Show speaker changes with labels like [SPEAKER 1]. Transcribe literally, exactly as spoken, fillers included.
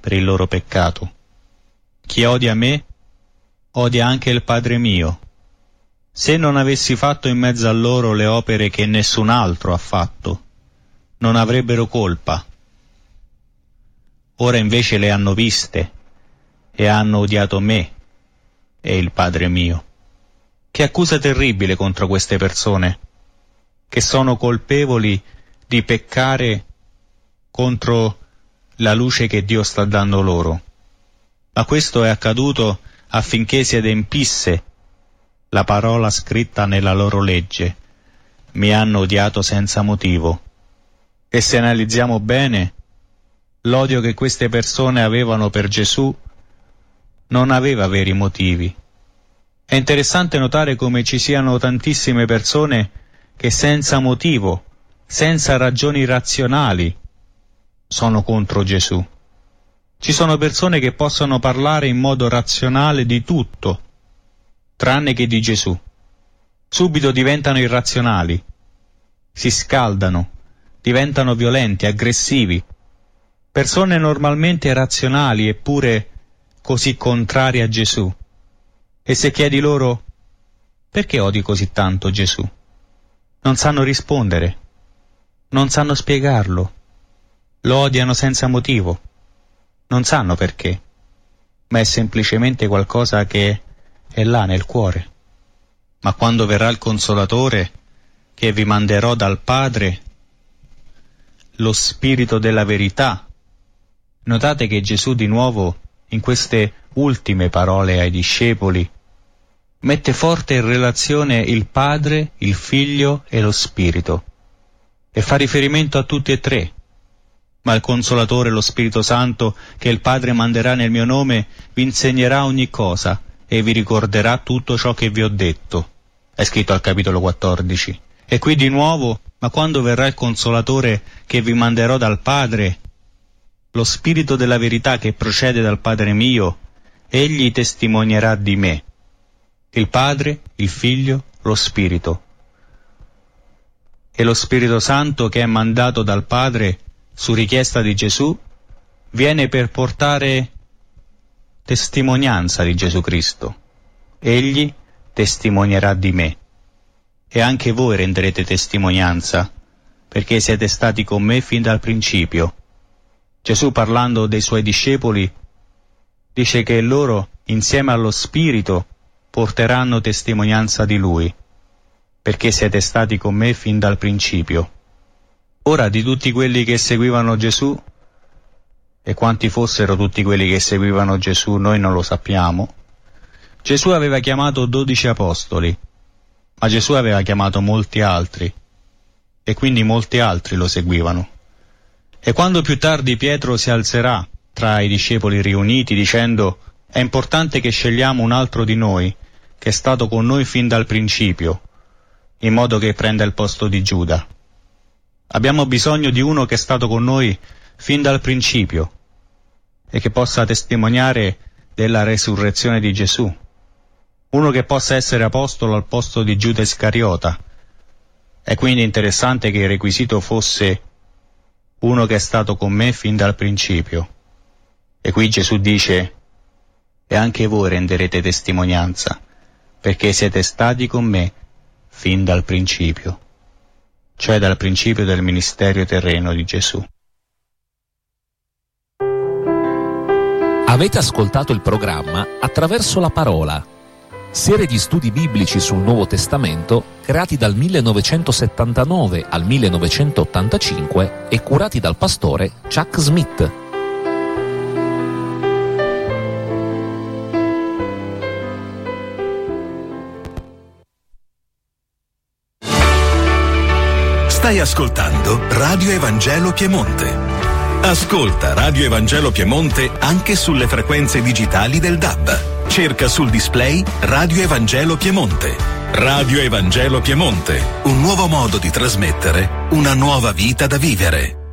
[SPEAKER 1] per il loro peccato. Chi odia me, odia anche il Padre mio. Se non avessi fatto in mezzo a loro le opere che nessun altro ha fatto, non avrebbero colpa. Ora invece le hanno viste e hanno odiato me e il Padre mio. Che accusa terribile contro queste persone, che sono colpevoli di peccare contro la luce che Dio sta dando loro. Ma questo è accaduto affinché si adempisse la parola scritta nella loro legge: mi hanno odiato senza motivo. E se analizziamo bene, l'odio che queste persone avevano per Gesù non aveva veri motivi. È interessante notare come ci siano tantissime persone che senza motivo, senza ragioni razionali, sono contro Gesù. Ci sono persone che possono parlare in modo razionale di tutto, tranne che di Gesù. Subito diventano irrazionali, si scaldano, diventano violenti, aggressivi. Persone normalmente razionali eppure così contrarie a Gesù. E se chiedi loro: perché odi così tanto Gesù? Non sanno rispondere, non sanno spiegarlo, lo odiano senza motivo, non sanno perché, ma è semplicemente qualcosa che è là nel cuore. Ma quando verrà il Consolatore, che vi manderò dal Padre, lo Spirito della verità, notate che Gesù di nuovo in queste ultime parole ai discepoli mette forte in relazione il Padre, il Figlio e lo Spirito, e fa riferimento a tutti e tre. Ma il Consolatore, lo Spirito Santo, che il Padre manderà nel mio nome, vi insegnerà ogni cosa e vi ricorderà tutto ciò che vi ho detto. È scritto al capitolo quattordici. E qui di nuovo: ma quando verrà il Consolatore che vi manderò dal Padre, lo Spirito della verità che procede dal Padre mio, egli testimonierà di me. Il Padre, il Figlio, lo Spirito. E lo Spirito Santo, che è mandato dal Padre su richiesta di Gesù, viene per portare testimonianza di Gesù Cristo. Egli testimonierà di me. E anche voi renderete testimonianza, perché siete stati con me fin dal principio. Gesù, parlando dei suoi discepoli, dice che loro, insieme allo Spirito, porteranno testimonianza di Lui, perché siete stati con me fin dal principio. Ora, di tutti quelli che seguivano Gesù, e quanti fossero tutti quelli che seguivano Gesù noi non lo sappiamo, Gesù aveva chiamato dodici apostoli, ma Gesù aveva chiamato molti altri, e quindi molti altri lo seguivano. E quando più tardi Pietro si alzerà tra i discepoli riuniti dicendo: è importante che scegliamo un altro di noi, che è stato con noi fin dal principio, in modo che prenda il posto di Giuda. Abbiamo bisogno di uno che è stato con noi fin dal principio e che possa testimoniare della resurrezione di Gesù. Uno che possa essere apostolo al posto di Giuda Iscariota. È quindi interessante che il requisito fosse uno che è stato con me fin dal principio. E qui Gesù dice: e anche voi renderete testimonianza, perché siete stati con me fin dal principio, cioè dal principio del ministero terreno di Gesù.
[SPEAKER 2] Avete ascoltato il programma Attraverso la Parola, serie di studi biblici sul Nuovo Testamento creati dal millenovecentosettantanove al millenovecentottantacinque e curati dal pastore Chuck Smith.
[SPEAKER 3] Stai ascoltando Radio Evangelo Piemonte. Ascolta Radio Evangelo Piemonte anche sulle frequenze digitali del D A B. Cerca sul display Radio Evangelo Piemonte. Radio Evangelo Piemonte, un nuovo modo di trasmettere una nuova vita da vivere.